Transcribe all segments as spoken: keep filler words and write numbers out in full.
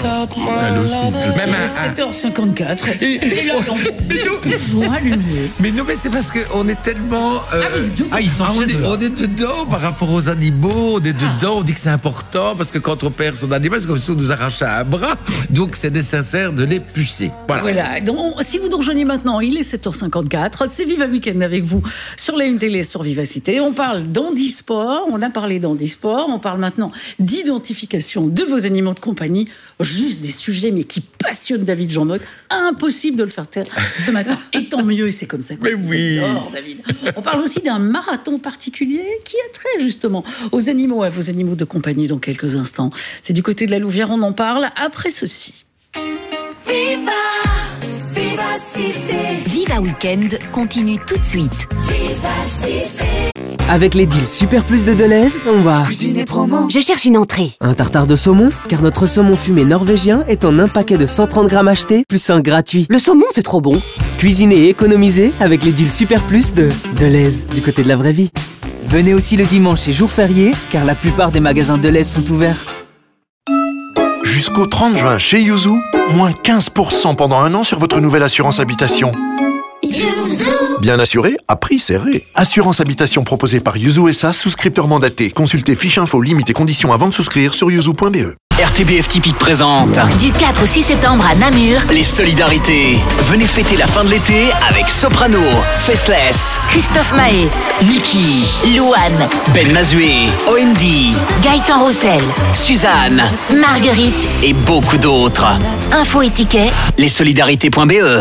Même à sept heures cinquante-quatre. Et, Et là, on est toujours allumé. mais non, mais c'est parce qu'on est tellement. Euh, Ah, vous êtes tout- Ah, ils sont ah, on, chez est, eux, là. on est dedans par rapport aux animaux, on est dedans, on dit que c'est important parce que quand on perd son animal, c'est comme si on nous arrachait un bras. Donc c'est nécessaire de les pucer. Voilà. Voilà, donc si vous nous rejoignez maintenant, il est sept heures cinquante-quatre, c'est Viva Weekend avec vous sur la Une Télé, sur Vivacité. On parle d'handisport, on a parlé d'handisport, on parle maintenant d'identification de vos animaux de compagnie, juste des sujets mais qui passionnent David Jean-Motte, impossible de le faire taire ce matin, et tant mieux, et c'est comme ça qu'on Mais oui. vous adore, David. On parle aussi d'un marathon particulier qui a trait justement aux animaux, à vos animaux de compagnie dans quelques instants. C'est du côté de la Louvière, on en parle après ceci. Viva, Vivacité, Viva Weekend continue tout de suite. Vivacité. Avec les deals Super Plus de Deleuze, on va Cuisine et promo. Je cherche une entrée. un tartare de saumon, car notre saumon fumé norvégien est en un paquet de cent trente grammes achetés, plus un gratuit. Le saumon, c'est trop bon. Cuisiner et économiser avec les deals Super Plus de Deleuze, du côté de la vraie vie. Venez aussi le dimanche et jour férié, car la plupart des magasins Deleuze sont ouverts. Jusqu'au trente juin chez Yuzu, moins quinze pour cent pendant un an sur votre nouvelle assurance habitation. Bien assuré, à prix serré. Assurance habitation proposée par Yuzu S A, souscripteur mandaté. Consultez fiche info, limites et conditions avant de souscrire sur yuzu point b e. R T B F Typique présente Du quatre au six septembre à Namur, les solidarités. Venez fêter la fin de l'été avec Soprano, Faceless, Christophe Mahé, Niki, Louane, Ben Mazué, O M D, Gaëtan Roussel, Suzanne Marguerite. et beaucoup d'autres. Info et tickets. Lessolidarités point b e.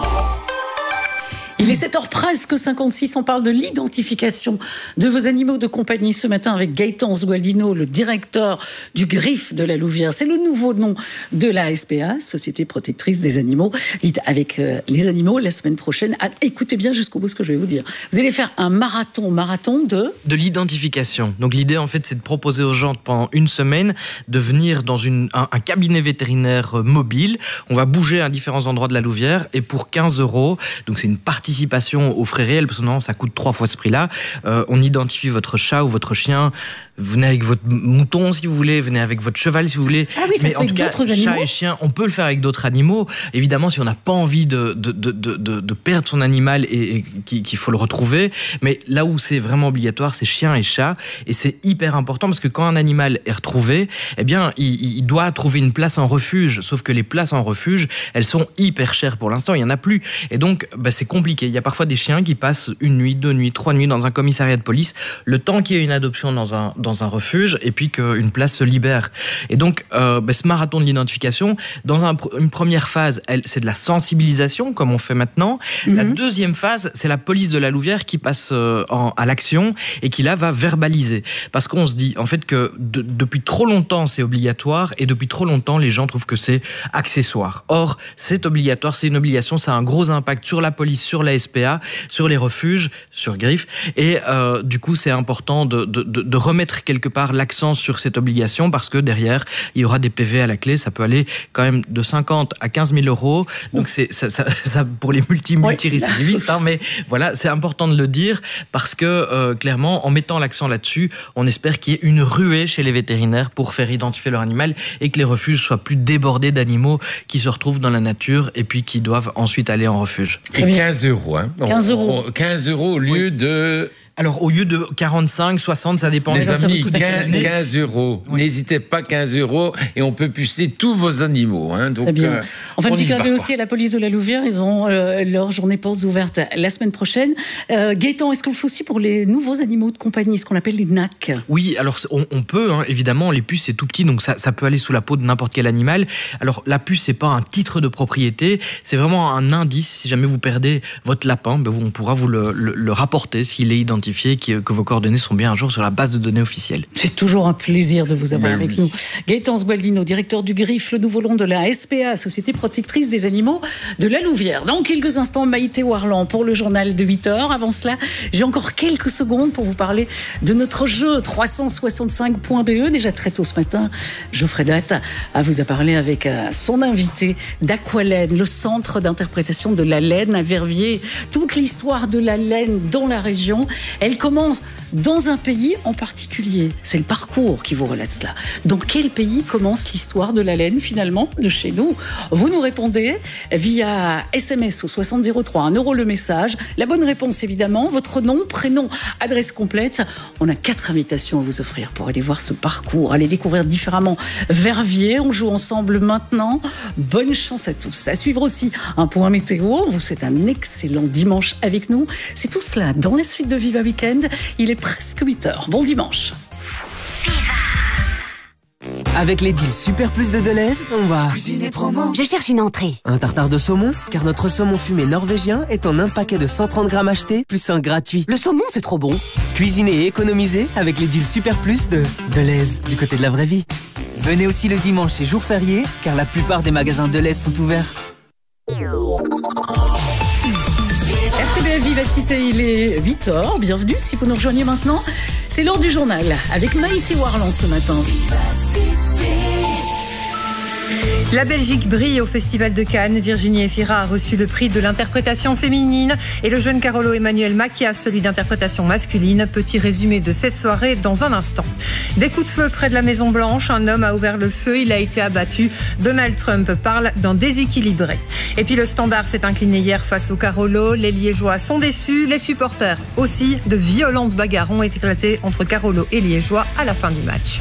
Il est sept heures presque cinquante-six, on parle de l'identification de vos animaux de compagnie ce matin avec Gaëtan Zualdino, le directeur du Griffe de la Louvière. C'est le nouveau nom de la S P A, Société Protectrice des Animaux. Dites avec euh, les animaux la semaine prochaine. Ah, écoutez bien jusqu'au bout ce que je vais vous dire. Vous allez faire un marathon, marathon de... De l'identification. Donc l'idée en fait c'est de proposer aux gens pendant une semaine de venir dans une, un, un cabinet vétérinaire mobile. On va bouger à différents endroits de la Louvière et pour quinze euros, donc c'est une participation aux frais réels, parce que non, ça coûte trois fois ce prix-là. Euh, on identifie votre chat ou votre chien. Venez avec votre mouton si vous voulez, venez avec votre cheval si vous voulez. Ah oui, ça mais se fait en avec tout cas, d'autres chat animaux et chien, on peut le faire avec d'autres animaux. Évidemment, si on n'a pas envie de, de, de, de, de, de perdre son animal et, et qu'il faut le retrouver. Mais là où c'est vraiment obligatoire, c'est chien et chat. Et c'est hyper important parce que quand un animal est retrouvé, eh bien, il, il doit trouver une place en refuge. Sauf que les places en refuge, elles sont hyper chères pour l'instant. Il n'y en a plus. Et donc, bah, c'est compliqué. Il y a parfois des chiens qui passent une nuit, deux nuits, trois nuits dans un commissariat de police, le temps qu'il y ait une adoption dans un, dans un refuge et puis qu'une place se libère. Et donc, euh, bah, ce marathon de l'identification, dans un, une première phase, elle, c'est de la sensibilisation, comme on fait maintenant. Mm-hmm. La deuxième phase, c'est la police de la Louvière qui passe euh, en, à l'action et qui, là, va verbaliser. Parce qu'on se dit, en fait, que de, depuis trop longtemps, c'est obligatoire et depuis trop longtemps, les gens trouvent que c'est accessoire. Or, c'est obligatoire, c'est une obligation, ça a un gros impact sur la police, sur la S P A, sur les refuges, sur Griffe. Et euh, du coup, c'est important de, de, de remettre quelque part l'accent sur cette obligation parce que derrière, il y aura des P V à la clé. Ça peut aller quand même de cinquante à quinze mille euros. Donc, c'est ça, ça, ça pour les multi-multirécidivistes. Hein, mais voilà, c'est important de le dire parce que euh, clairement, en mettant l'accent là-dessus, on espère qu'il y ait une ruée chez les vétérinaires pour faire identifier leur animal et que les refuges soient plus débordés d'animaux qui se retrouvent dans la nature et puis qui doivent ensuite aller en refuge. Et quinze euros, hein. quinze euros. quinze euros au lieu oui. de... Alors, au lieu de quarante-cinq, soixante, ça dépend. Les ça, amis, ça quinze, quinze euros. Oui. N'hésitez pas, quinze euros, et on peut pucer tous vos animaux. Hein, donc, bien. Euh, enfin, on petit clin d'œil aussi quoi. à la police de la Louvière. Ils ont euh, leur journée portes ouvertes la semaine prochaine. Euh, Gaëtan, est-ce qu'on le fait aussi pour les nouveaux animaux de compagnie, ce qu'on appelle les N A C? Oui, alors on, on peut, hein, évidemment, les puces, c'est tout petit, donc ça, ça peut aller sous la peau de n'importe quel animal. Alors, la puce, c'est pas un titre de propriété, c'est vraiment un indice. Si jamais vous perdez votre lapin, ben, on pourra vous le, le, le rapporter s'il est identifié, que vos coordonnées sont bien un jour sur la base de données officielle. C'est toujours un plaisir de vous avoir ben avec oui. nous. Gaëtan Zualdino, directeur du Griffe, le nouveau nom de la S P A, Société Protectrice des Animaux de la Louvière. Dans quelques instants, Maïté Warland pour le journal de huit heures. Avant cela, j'ai encore quelques secondes pour vous parler de notre jeu trois cent soixante-cinq point B E. Déjà très tôt ce matin, Geoffrey Date a vous a parlé avec son invité d'Aqualaine, le centre d'interprétation de la laine à Verviers. Toute l'histoire de la laine dans la région, elle commence dans un pays en particulier. C'est le parcours qui vous relate cela. Dans quel pays commence l'histoire de la laine, finalement, de chez nous? Vous nous répondez via S M S au soixante zéro trois, un euro le message. La bonne réponse, évidemment, votre nom, prénom, adresse complète. On a quatre invitations à vous offrir pour aller voir ce parcours, aller découvrir différemment Verviers. On joue ensemble maintenant. Bonne chance à tous. À suivre aussi un point météo. On vous souhaite un excellent dimanche avec nous. C'est tout cela dans la suite de Viva Weekend. Il est presque huit heures. Bon dimanche. Avec les deals Super Plus de Deleuze, on va Cuisiner promo. Je cherche une entrée. un tartare de saumon, car notre saumon fumé norvégien est en un paquet de cent trente grammes acheté, plus un gratuit. Le saumon, c'est trop bon. Cuisiner et économiser avec les deals Super Plus de Deleuze, du côté de la vraie vie. Venez aussi le dimanche et jour férié, car la plupart des magasins Deleuze sont ouverts. R T B F Vivacité, il est huit heures. Bienvenue si vous nous rejoignez maintenant. C'est l'heure du journal avec Maïté Warlan ce matin. La Belgique brille au Festival de Cannes. Virginie Efira a reçu le prix de l'interprétation féminine et le jeune Carolo Emmanuel Macchia celui d'interprétation masculine. Petit résumé de cette soirée dans un instant. Des coups de feu près de la Maison Blanche. Un homme a ouvert le feu. Il a été abattu. Donald Trump parle d'un déséquilibré. Et puis le Standard s'est incliné hier face au Carolo. Les Liégeois sont déçus. Les supporters aussi. De violentes bagarres ont éclaté entre Carolo et Liégeois à la fin du match.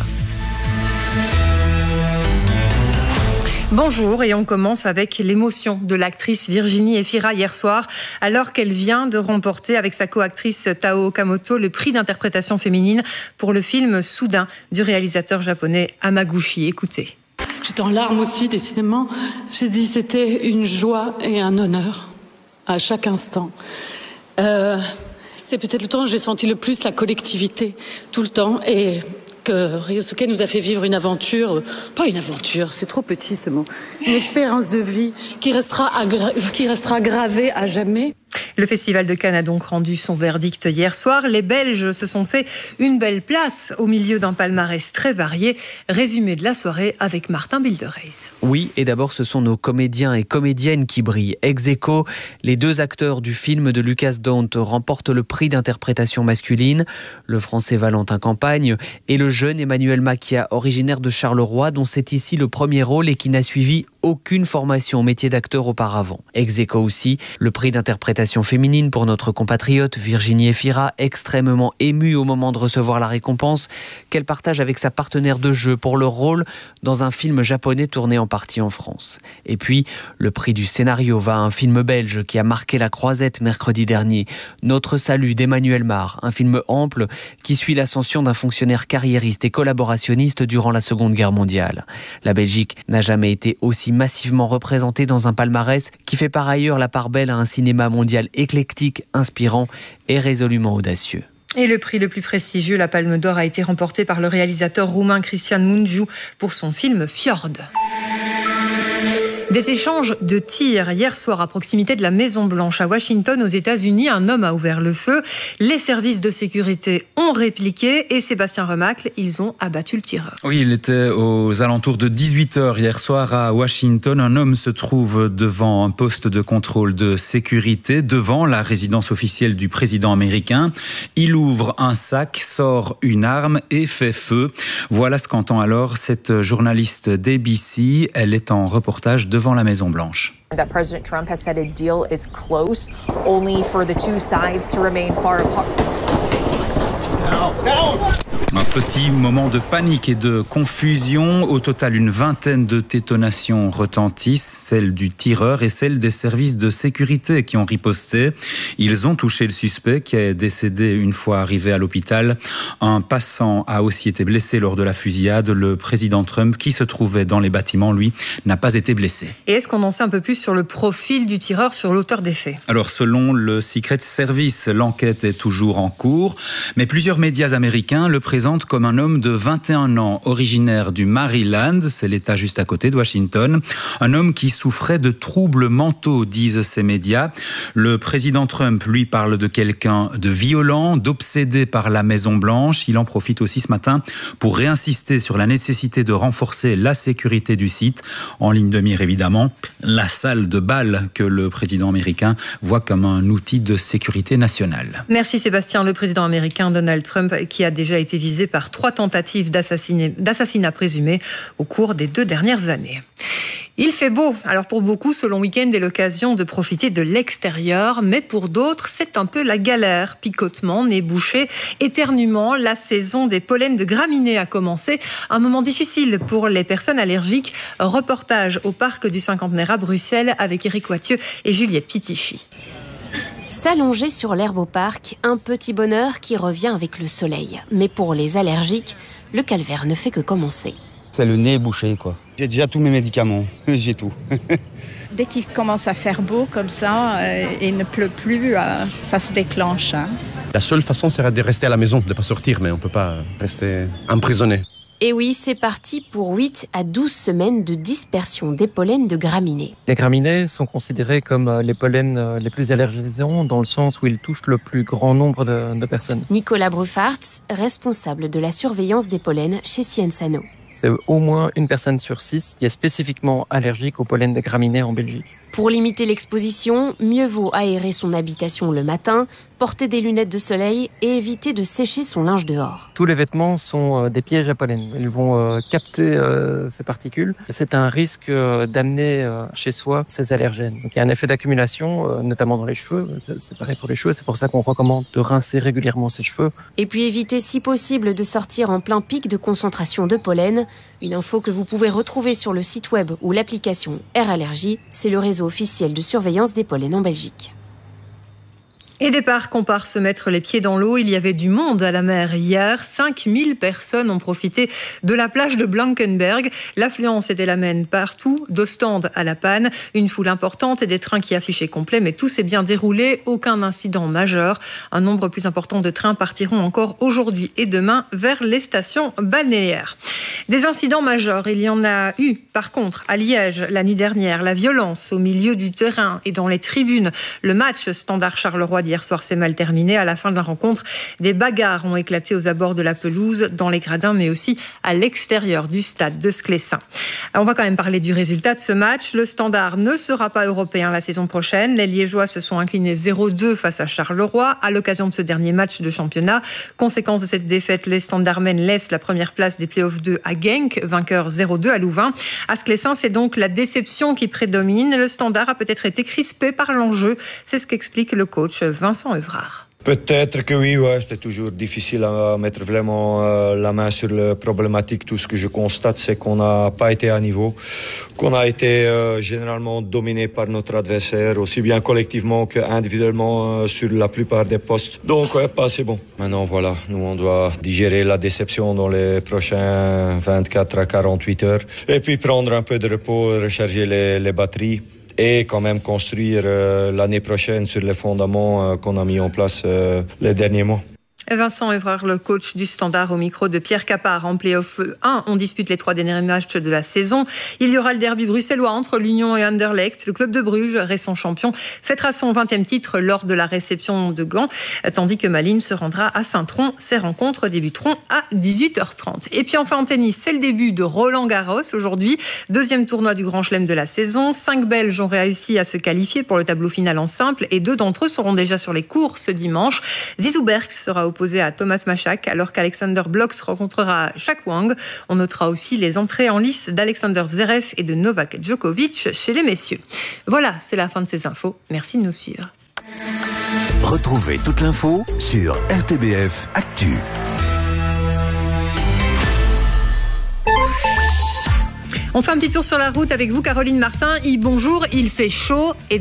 Bonjour, et on commence avec l'émotion de l'actrice Virginie Efira hier soir, alors qu'elle vient de remporter avec sa co-actrice Tao Okamoto le prix d'interprétation féminine pour le film Soudain du réalisateur japonais Hamaguchi. Écoutez. J'étais en larmes aussi, décidément. J'ai dit c'était une joie et un honneur à chaque instant. Euh, c'est peut-être le temps où j'ai senti le plus la collectivité, tout le temps, et que Ryosuke nous a fait vivre une aventure, pas une aventure, c'est trop petit ce mot, une expérience de vie qui restera, agra- qui restera gravée à jamais. Le Festival de Cannes a donc rendu son verdict hier soir. Les Belges se sont fait une belle place au milieu d'un palmarès très varié. Résumé de la soirée avec Martin Bilderreis. Oui, et d'abord ce sont nos comédiens et comédiennes qui brillent. Ex aequo, les deux acteurs du film de Lucas Dont remportent le prix d'interprétation masculine, le français Valentin Campagne et le jeune Emmanuel Macchia, originaire de Charleroi, dont c'est ici le premier rôle et qui n'a suivi aucune formation au métier d'acteur auparavant. Ex aequo aussi, le prix d'interprétation féminine pour notre compatriote Virginie Efira, extrêmement émue au moment de recevoir la récompense qu'elle partage avec sa partenaire de jeu pour leur rôle dans un film japonais tourné en partie en France. Et puis, le prix du scénario va à un film belge qui a marqué la croisette mercredi dernier, Notre salut d'Emmanuel Mar, un film ample qui suit l'ascension d'un fonctionnaire carriériste et collaborationniste durant la Seconde Guerre mondiale. La Belgique n'a jamais été aussi massivement représentée dans un palmarès qui fait par ailleurs la part belle à un cinéma mondial éclectique, inspirant et résolument audacieux. Et le prix le plus prestigieux, la Palme d'Or, a été remporté par le réalisateur roumain Cristian Mungiu pour son film Fjord. Des échanges de tirs hier soir à proximité de la Maison Blanche à Washington aux États-Unis. Un homme a ouvert le feu. Les services de sécurité ont répliqué et Sébastien Remacle, ils ont abattu le tireur. Oui, il était aux alentours de dix-huit heures hier soir à Washington. Un homme se trouve devant un poste de contrôle de sécurité, devant la résidence officielle du président américain. Il ouvre un sac, sort une arme et fait feu. Voilà ce qu'entend alors cette journaliste d'A B C. Elle est en reportage devant la Maison Blanche. That President Trump has said a deal is close, only for the two sides to remain far apart. Un petit moment de panique et de confusion. Au total, une vingtaine de détonations retentissent, celle du tireur et celle des services de sécurité qui ont riposté. Ils ont touché le suspect qui est décédé une fois arrivé à l'hôpital. Un passant a aussi été blessé lors de la fusillade. Le président Trump, qui se trouvait dans les bâtiments, lui, n'a pas été blessé. Et est-ce qu'on en sait un peu plus sur le profil du tireur, sur l'auteur des faits ? Alors, selon le Secret Service, l'enquête est toujours en cours. Mais plusieurs médias américains le présentent présente comme un homme de vingt et un ans, originaire du Maryland, c'est l'État juste à côté de Washington. Un homme qui souffrait de troubles mentaux, disent ces médias. Le président Trump, lui, parle de quelqu'un de violent, d'obsédé par la Maison-Blanche. Il en profite aussi ce matin pour réinsister sur la nécessité de renforcer la sécurité du site. En ligne de mire, évidemment, la salle de bal que le président américain voit comme un outil de sécurité nationale. Merci Sébastien. Le président américain Donald Trump qui a déjà été visé par trois tentatives d'assassinat présumé au cours des deux dernières années. Il fait beau. Alors pour beaucoup, ce long week-end est l'occasion de profiter de l'extérieur, mais pour d'autres, c'est un peu la galère. Picotements, nez bouchés, éternuements, la saison des pollens de graminées a commencé. Un moment difficile pour les personnes allergiques. Reportage au parc du Cinquantenaire à Bruxelles avec Éric Wathieu et Juliette Pitichy. S'allonger sur l'herbe au parc, un petit bonheur qui revient avec le soleil. Mais pour les allergiques, le calvaire ne fait que commencer. C'est le nez bouché, quoi. J'ai déjà tous mes médicaments, j'ai tout. Dès qu'il commence à faire beau comme ça euh, et il ne pleut plus, euh, ça se déclenche. Hein. La seule façon serait de rester à la maison, de ne pas sortir, mais on ne peut pas rester emprisonné. Et oui, c'est parti pour huit à douze semaines de dispersion des pollens de graminées. Les graminées sont considérées comme les pollens les plus allergisants dans le sens où ils touchent le plus grand nombre de, de personnes. Nicolas Bruffarts, responsable de la surveillance des pollens chez Cienzano. C'est au moins une personne sur six qui est spécifiquement allergique aux pollens des graminées en Belgique. Pour limiter l'exposition, mieux vaut aérer son habitation le matin, porter des lunettes de soleil et éviter de sécher son linge dehors. Tous les vêtements sont des pièges à pollen. Ils vont capter ces particules. C'est un risque d'amener chez soi ces allergènes. Donc, il y a un effet d'accumulation, notamment dans les cheveux. C'est pareil pour les cheveux. C'est pour ça qu'on recommande de rincer régulièrement ses cheveux. Et puis éviter si possible de sortir en plein pic de concentration de pollen. Une info que vous pouvez retrouver sur le site web ou l'application Air Allergie. C'est le réseau officiel de surveillance des pollens en Belgique. Et des parcs, on part se mettre les pieds dans l'eau. Il y avait du monde à la mer hier. cinq mille personnes ont profité de la plage de Blankenberg. L'affluence était la même partout, d'Ostende à La Panne. Une foule importante et des trains qui affichaient complet, mais tout s'est bien déroulé. Aucun incident majeur. Un nombre plus important de trains partiront encore aujourd'hui et demain vers les stations balnéaires. Des incidents majeurs, il y en a eu. Par contre, à Liège, la nuit dernière, la violence au milieu du terrain et dans les tribunes. Le match Standard Charleroi d'hier soir s'est mal terminé. À la fin de la rencontre, des bagarres ont éclaté aux abords de la pelouse, dans les gradins, mais aussi à l'extérieur du stade de Sclessin. On va quand même parler du résultat de ce match. Le Standard ne sera pas européen la saison prochaine. Les Liégeois se sont inclinés zéro deux face à Charleroi à l'occasion de ce dernier match de championnat. Conséquence de cette défaite, les Standardmen laissent la première place des playoffs deux à Genk, vainqueur zéro deux à Louvain. À Sclessin, c'est donc la déception qui prédomine. Le Standard a peut-être été crispé par l'enjeu. C'est ce qu'explique le coach Vincent Evrard. Peut-être que oui, ouais. C'est toujours difficile à mettre vraiment euh, la main sur la problématique. Tout ce que je constate, c'est qu'on n'a pas été à niveau, qu'on a été euh, généralement dominé par notre adversaire, aussi bien collectivement qu'individuellement euh, sur la plupart des postes. Donc, ouais, pas assez bon. Maintenant, voilà, nous, on doit digérer la déception dans les prochains vingt-quatre à quarante-huit heures. Et puis prendre un peu de repos, recharger les, les batteries. Et quand même construire euh, l'année prochaine sur les fondements euh, qu'on a mis en place euh, les derniers mois. Vincent Evrard, le coach du Standard, au micro de Pierre Capard. En play-off un, on dispute les trois derniers matchs de la saison. Il y aura le derby bruxellois entre l'Union et Anderlecht. Le club de Bruges, récent champion, fêtera son vingtième titre lors de la réception de Gand, tandis que Malines se rendra à Saint-Tron. Ces rencontres débuteront à dix-huit heures trente. Et puis enfin en tennis, c'est le début de Roland-Garros aujourd'hui. Deuxième tournoi du Grand Chelem de la saison. Cinq Belges ont réussi à se qualifier pour le tableau final en simple et deux d'entre eux seront déjà sur les cours ce dimanche. Zizou Bergs sera au opposé à Thomas Machak, alors qu'Alexander Blok rencontrera Shaq Wang. On notera aussi les entrées en lice d'Alexander Zverev et de Novak Djokovic chez les messieurs. Voilà, c'est la fin de ces infos. Merci de nous suivre. Retrouvez toute l'info sur R T B F Actu. On fait un petit tour sur la route avec vous, Caroline Martin. Bonjour, il fait chaud et